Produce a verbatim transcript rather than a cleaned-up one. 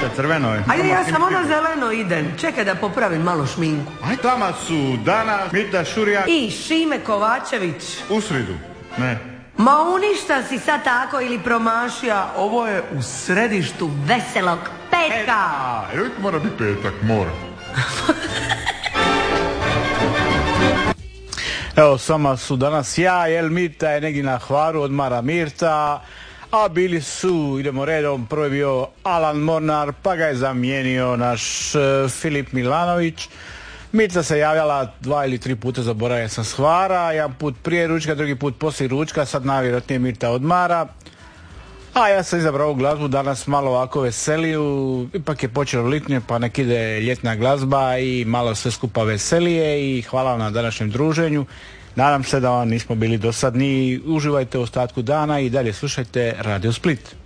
crvenoj. Ajde, ja samo na zeleno idem. Čekaj da popravim malo šminku. Aj, tamo su Dana, Mita Šurija i Šime Kovačević. U sridu, ne. Ma uništa si sad tako ili promašija. Ovo je u središtu veselog petka. A, jer uvijek mora biti petak, mora. Evo, s vama su danas ja, Jel Mirta je negdje na Hvaru, odmara Mirta, a bili su, idemo redom, prvo je bio Alan Mornar, pa ga je zamijenio naš uh, Filip Milanović. Mirta se javljala dva ili tri puta, zaboravio sam s Hvara, jedan put prije ručka, drugi put poslije ručka, sad najvjerojatnije Mirta odmara. A ja sam izabrao ovu glazbu danas malo ovako veseliju, ipak je počelo litnje pa nek ide ljetna glazba i malo sve skupa veselije i hvala vam na današnjem druženju. Nadam se da vam nismo bili dosadni, uživajte u ostatku dana i dalje slušajte Radio Split.